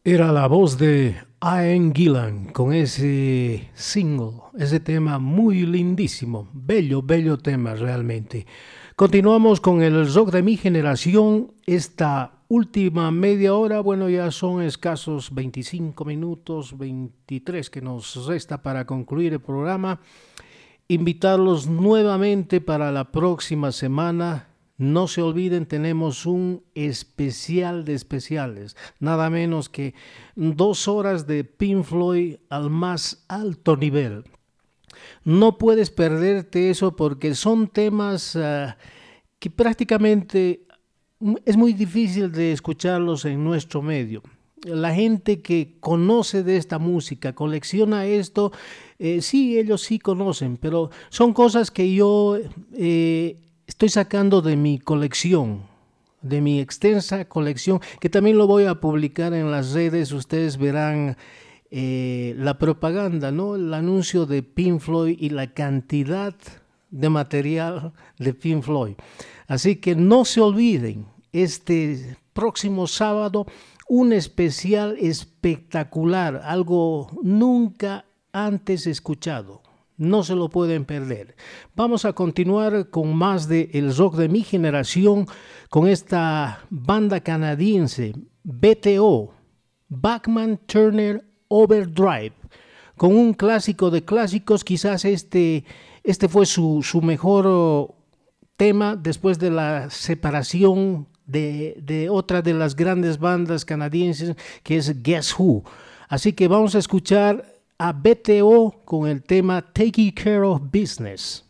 Era la voz de Ian Gillan con ese single, ese tema muy lindísimo, bello, bello tema realmente. Continuamos con el rock de mi generación, esta última media hora, bueno, ya son escasos 25 minutos, 23 que nos resta para concluir el programa. Invitarlos nuevamente para la próxima semana. No se olviden, tenemos un especial de especiales, nada menos que 2 horas de Pink Floyd al más alto nivel. No puedes perderte eso porque son temas que prácticamente es muy difícil de escucharlos en nuestro medio. La gente que conoce de esta música, colecciona esto, sí, ellos sí conocen, pero son cosas que yo estoy sacando de mi colección, de mi extensa colección, que también lo voy a publicar en las redes. Ustedes verán la propaganda, ¿no? El anuncio de Pink Floyd y la cantidad de material de Pink Floyd. Así que no se olviden, este próximo sábado, un especial espectacular, algo nunca antes escuchado. No se lo pueden perder. Vamos a continuar con más de el rock de mi generación, con esta banda canadiense, BTO, Bachman Turner Overdrive, con un clásico de clásicos. Quizás este fue su mejor tema después de la separación de otra de las grandes bandas canadienses, que es Guess Who. Así que vamos a escuchar a BTO con el tema Taking Care of Business.